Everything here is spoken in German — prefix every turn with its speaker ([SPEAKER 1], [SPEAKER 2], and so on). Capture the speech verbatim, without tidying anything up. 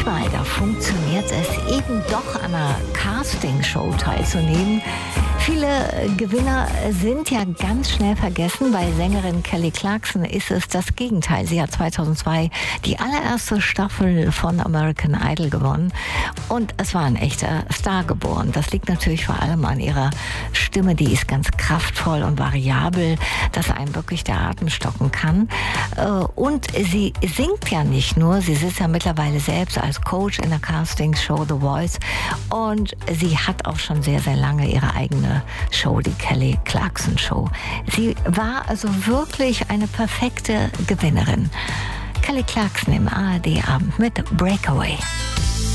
[SPEAKER 1] manchmal, da funktioniert es eben doch an einer Castingshow teilzunehmen. Viele Gewinner sind ja ganz schnell vergessen. Bei Sängerin Kelly Clarkson ist es das Gegenteil. Sie hat zweitausendzwei die allererste Staffel von American Idol gewonnen und es war ein echter Star geboren. Das liegt natürlich vor allem an ihrer Stimme, die ist ganz kraftvoll und variabel, dass einem wirklich der Atem stocken kann. Und sie singt ja nicht nur, sie sitzt ja mittlerweile selbst als Coach in der Castingshow The Voice und sie hat auch schon sehr, sehr lange ihre eigene Show, die Kelly Clarkson Show. Sie war also wirklich eine perfekte Gewinnerin. Kelly Clarkson im A R D-Abend mit Breakaway.